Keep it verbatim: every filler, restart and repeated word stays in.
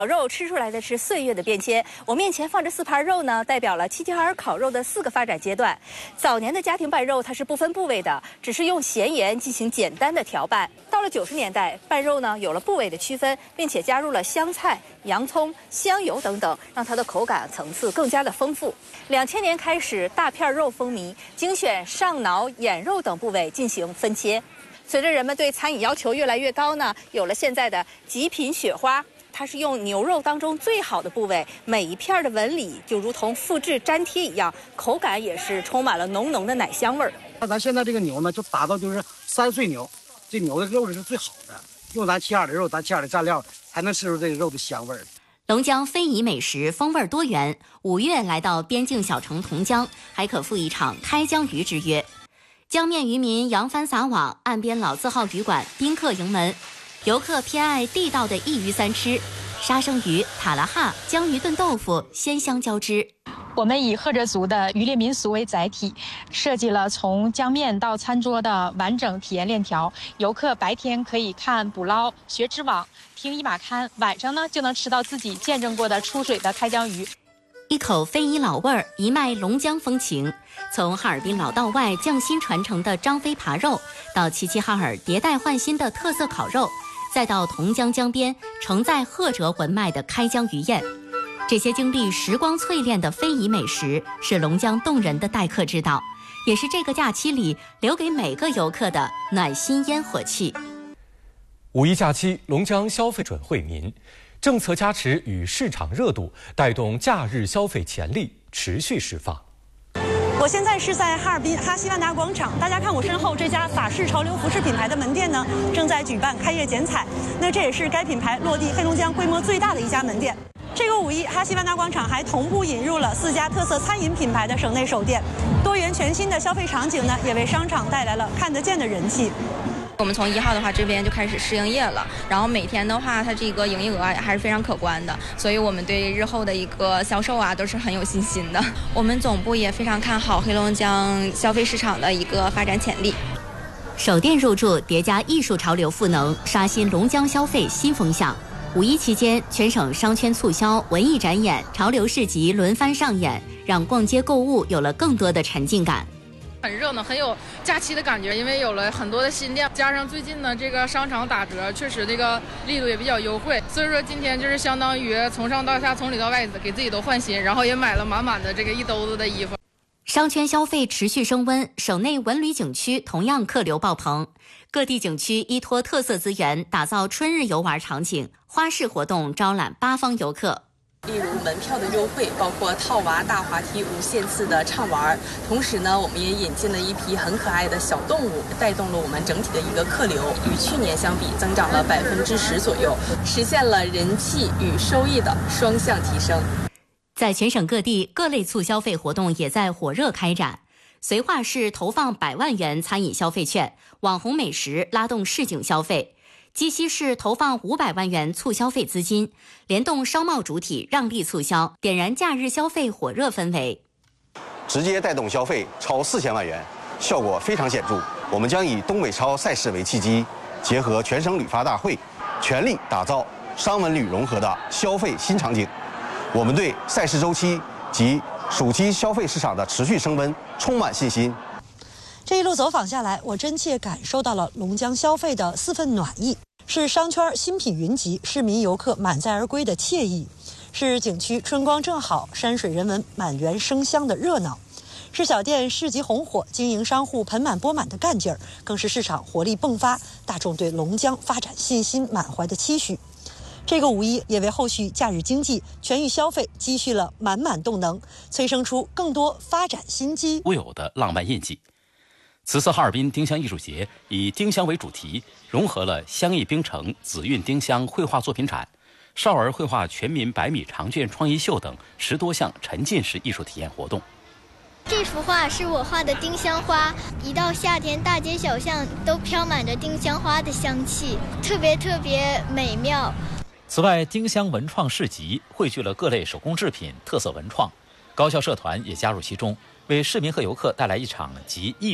烤肉吃出来的是岁月的变迁。我面前放着四盘肉呢，代表了齐齐哈尔烤肉的四个发展阶段。早年的家庭拌肉它是不分部位的，只是用咸盐进行简单的调拌。到了九十年代，拌肉呢有了部位的区分，并且加入了香菜、洋葱、香油等等，让它的口感层次更加的丰富。两千年开始，大片肉风靡，精选上脑、眼肉等部位进行分切。随着人们对餐饮要求越来越高呢，有了现在的极品雪花。它是用牛肉当中最好的部位，每一片的纹理就如同复制粘贴一样，口感也是充满了浓浓的奶香味儿。 那咱现在这个牛呢，就打到就是三岁牛，这牛的肉是最好的，用咱齐哈尔的肉，咱齐哈尔的蘸料，才能吃出这个肉的香味儿。 龙江非遗美食风味多元，五月来到边境小城同江，还可赴一场开江鱼之约。江面渔民扬帆撒网，岸边老字号旅馆宾客盈门。游客偏爱地道的一鱼三吃，沙生鱼、塔拉哈、江鱼炖豆腐，鲜香交织。 我们以赫哲族的渔猎民俗为载体，设计了从江面到餐桌的完整体验链条。游客白天可以看捕捞、学织网、听一马堪，晚上呢就能吃到自己见证过的出水的开江鱼。 一口非遗老味儿，一脉龙江风情。从哈尔滨老道外匠心传承的张飞扒肉，到齐齐哈尔迭代换新的特色烤肉，再到同江江边承载赫哲文脉的开江鱼宴，这些经历时光淬炼的非遗美食，是龙江动人的待客之道，也是这个假期里留给每个游客的暖心烟火气。 五一假期，龙江消费准惠民，政策加持与市场热度带动假日消费潜力持续释放。 我现在是在哈尔滨哈希万达广场，大家看我身后这家法式潮流服饰品牌的门店呢，正在举办开业剪彩。那这也是该品牌落地黑龙江规模最大的一家门店。这个五一，哈希万达广场还同步引入了四家特色餐饮品牌的省内首店，多元全新的消费场景呢，也为商场带来了看得见的人气。 我们从一号的话这边就开始试营业了，然后每天的话它这个营业额啊还是非常可观的，所以我们对日后的一个销售啊都是很有信心的。我们总部也非常看好黑龙江消费市场的一个发展潜力。 首店入驻叠加艺术潮流赋能，刷新龙江消费新风向。五一期间，全省商圈促销、文艺展演、潮流市集轮番上演，让逛街购物有了更多的沉浸感。 很热闹，很有假期的感觉，因为有了很多的新店，加上最近呢这个商场打折，确实这个力度也比较优惠，所以说今天就是相当于从上到下，从里到外给自己都换新，然后也买了满满的这个一兜子的衣服。 商圈消费持续升温，省内文旅景区同样客流爆棚，各地景区依托特色资源，打造春日游玩场景，花式活动招揽八方游客。 例如门票的优惠，包括套娃大滑梯无限次的畅玩，同时呢，我们也引进了一批很可爱的小动物，带动了我们整体的一个客流，与去年相比增长了百分之十左右，实现了人气与收益的双向提升。 在全省各地，各类促消费活动也在火热开展。绥化市投放百万元餐饮消费券，网红美食拉动市井消费。鸡西市投放五百万元促消费资金，联动商贸主体让利促销，点燃假日消费火热氛围， 直接带动消费超四千万元，效果非常显著。我们将以东北超赛事为契机，结合全省旅发大会，全力打造商文旅融合的消费新场景。我们对赛事周期及暑期消费市场的持续升温充满信心。 这一路走访下来，我真切感受到了龙江消费的四份暖意，是商圈新品云集，市民游客满载而归的惬意，是景区春光正好、山水人文满园生香的热闹，是小店市集红火、经营商户盆满钵满的干劲儿，更是市场活力迸发、大众对龙江发展信心满怀的期许。这个五一也为后续假日经济、全域消费积蓄了满满动能，催生出更多发展新机。 固有的浪漫印记。此次哈尔滨丁香艺术节以丁香为主题，融合了香艺冰城、紫韵丁香绘画作品展、少儿绘画全民百米长卷创意秀等十多项沉浸式艺术体验活动。 这幅画是我画的丁香花，一到夏天，大街小巷都飘满着丁香花的香气，特别特别美妙。 此外，丁香文创市集汇聚了各类手工制品、特色文创，高校社团也加入其中，为市民和游客带来一场集艺